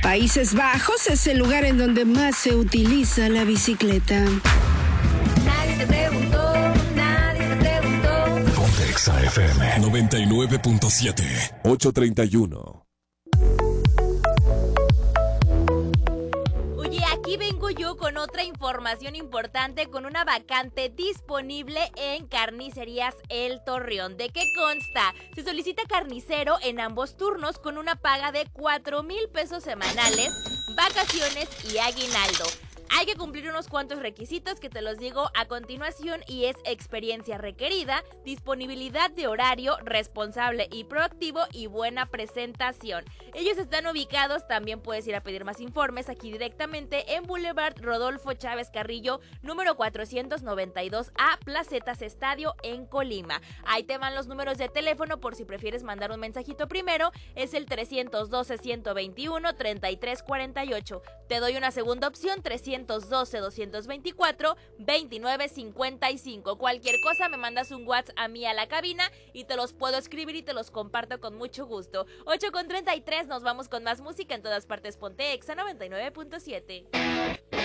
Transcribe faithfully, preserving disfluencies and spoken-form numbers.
Países Bajos es el lugar en donde más se utiliza la bicicleta. Nadie te preguntó, nadie te preguntó. Ponte Exa F M noventa y nueve punto siete, ocho treinta y uno. Aquí vengo yo con otra información importante, con una vacante disponible en Carnicerías El Torreón. ¿De qué consta? Se solicita carnicero en ambos turnos con una paga de cuatro mil pesos semanales, vacaciones y aguinaldo. Hay que cumplir unos cuantos requisitos que te los digo a continuación y es experiencia requerida, disponibilidad de horario, responsable y proactivo y buena presentación. Ellos están ubicados, también puedes ir a pedir más informes aquí directamente en Boulevard Rodolfo Chávez Carrillo, número cuatrocientos noventa y dos A, Placetas Estadio en Colima. Ahí te van los números de teléfono por si prefieres mandar un mensajito primero, es el trescientos doce, ciento veintiuno, treinta y tres cuarenta y ocho. Te doy una segunda opción, trescientos doce, doscientos veinticuatro, veintinueve cincuenta y cinco. Cualquier cosa me mandas un WhatsApp a mí a la cabina y te los puedo escribir y te los comparto con mucho gusto. ocho con treinta y tres, nos vamos con más música en todas partes. Ponte Exa noventa y nueve punto siete.